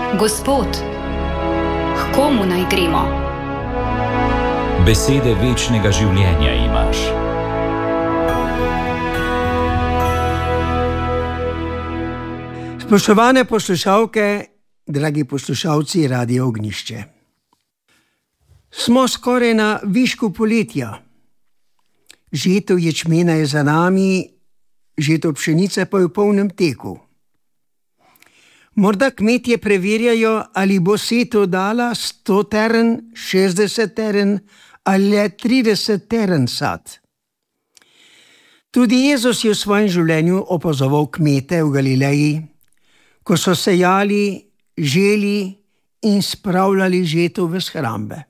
Gospod, k komu naj gremo? Besede večnega življenja imaš. Spoštovane poslušalke, dragi poslušalci Radia Ognjišče. Smo skoraj na višku poletja. Žetev ječmena je za nami, žetev pšenice pa je v polnem teku. Morda kmetje preverjajo, ali bo setev dala 100 teren, 60 teren ali 30 teren sad. Tudi Jezus je v svojem življenju opazoval kmete v Galileji, ko so sejali, želi in spravljali žetev v shrambe.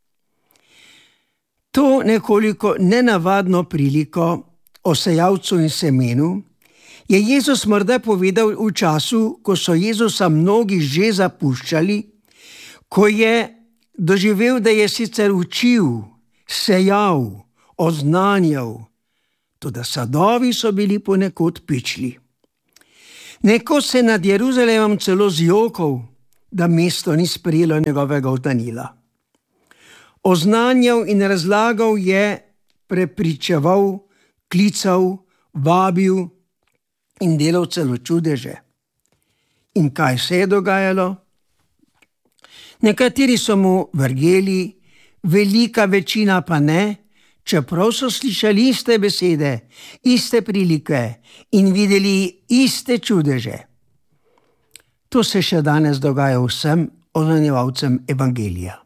To nekoliko nenavadno priliko o sejalcu in semenu je Jezus morda povedal v času, ko so Jezusa mnogi že zapuščali, ko je doživel, da je sicer učil, sejal, oznanjal, toda sadovi so bili ponekod pičli. Nekoč se nad Jeruzalemom celo zjokal, da mesto ni sprejelo njegovega oznanila. Oznanjal in razlagal je, prepričeval, klical, vabil in delal celo čudeže. In kaj se je dogajalo? Nekateri so mu verjeli, velika večina pa ne, čeprav so slišali iste besede, iste prilike in videli iste čudeže. To se še danes dogaja vsem oznanjevalcem evangelija.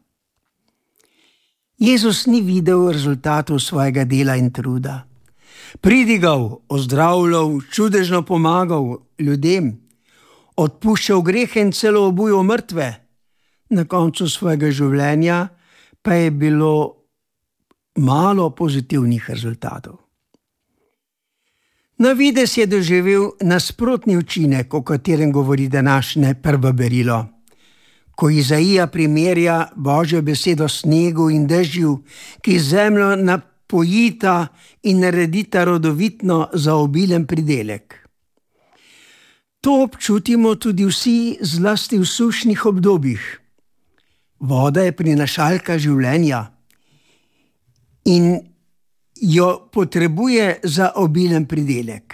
Jezus ni videl rezultatov svojega dela in truda. Pridigal, ozdravljal, čudežno pomagal ljudem, odpuščal grehe in celo obujal mrtve. Na koncu svojega življenja pa je bilo malo pozitivnih rezultatov. Na videz je doživel nasprotni učinek, o katerem govori današnje prvo berilo. Ko Izaija primerja Božjo besedo snegu in dežju, ki zemljo napojita in naredita rodovitno za obilen pridelek. To občutimo tudi vsi, zlasti v sušnih obdobjih. Voda je prinašalka življenja in jo potrebuje za obilen pridelek.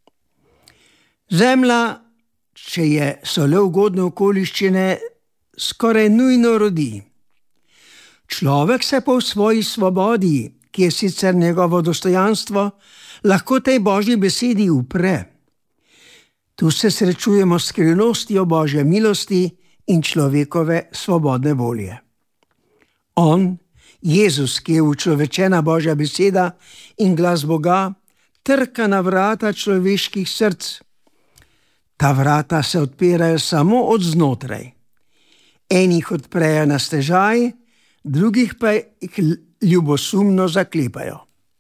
Zemlja, če so le ugodne okoliščine, skoraj nujno rodi. Človek se pa v svoji svobodi, ki je sicer njegovo dostojanstvo, lahko tej Božji besedi upre. Tu se srečujemo s skrivnostjo Božje milosti in človekove svobodne volje. On, Jezus, ki je učlovečena Božja beseda in glas Boga, trka na vrata človeških src. Ta vrata se odpirajo samo od znotraj. Enih odprejo na stežaj, drugih pa jih ljubosumno zaklepajo.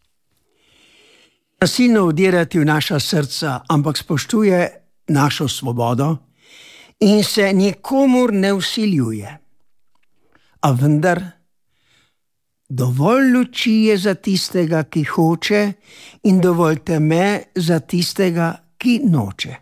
Nasilno vdirati v naša srca, ampak spoštuje našo svobodo in se nikomur ne vsiljuje. A vendar, dovolj luči je za tistega, ki hoče, in dovolj teme za tistega, ki noče.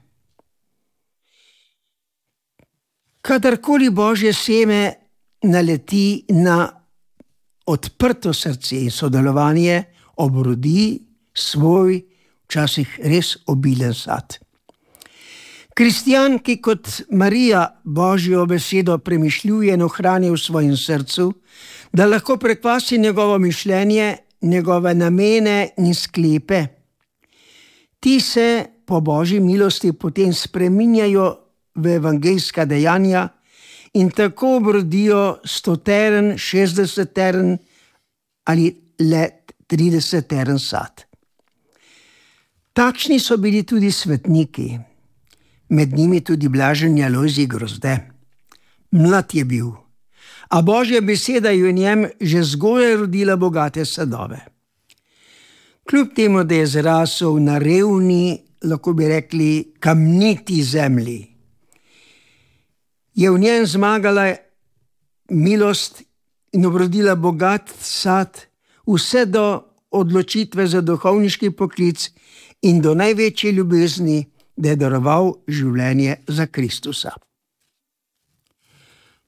Kadarkoli Božje seme naleti na odprto srce in sodelovanje, obrodi svoj, včasih res obilen sad. Kristjan, ki kot Marija Božjo besedo premišljuje in ohrani v svojem srcu, da lahko prekvasi njegovo mišljenje, njegove namene in sklepe. Ti se po Božji milosti potem spreminjajo v evangeljska dejanja in tako obrodijo 100 teren, 60 teren ali le 30 teren sad. Takšni so bili tudi svetniki, med njimi tudi blaženi Alojzij Grozde. Mlad je bil, a Božja beseda je v njem že zgodaj rodila bogate sadove. Kljub temu, da je zrasel na revni, lahko bi rekli kamniti zemlji, je v njem zmagala milost in obrodila bogat sad, vse do odločitve za duhovniški poklic in do največje ljubezni, da je daroval življenje za Kristusa.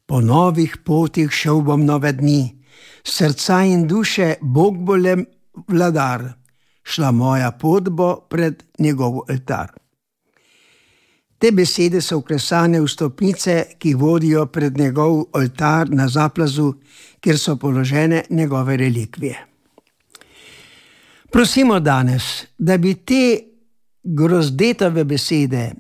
Po novih potih šel bom nove dni, srca in duše Bog bo le vladar, šla moja pot bo pred njegov oltar. Te besede so vklesane v stopnice, ki vodijo pred njegov oltar na Zaplazu, kjer so položene njegove relikvije. Prosimo danes, da bi te grozdetave besede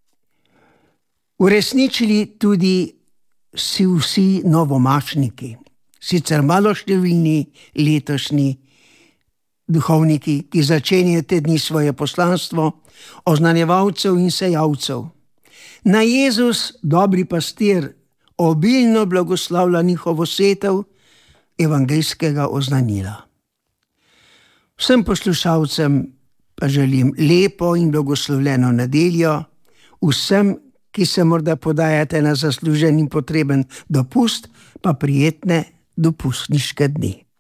uresničili tudi vsi novomašniki, sicer maloštevilni letošnji duhovniki, ki začenjajo te dni svoje poslanstvo oznanjevalcev in sejalcev. Na Jezus, dobri pastir, obilno blagoslavlja njihovo setev evangeljskega oznanila. Vsem poslušalcem pa želim lepo in blagoslovljeno nedeljo, vsem, ki se morda podajate na zaslužen in potreben dopust, pa prijetne dopustniške dni.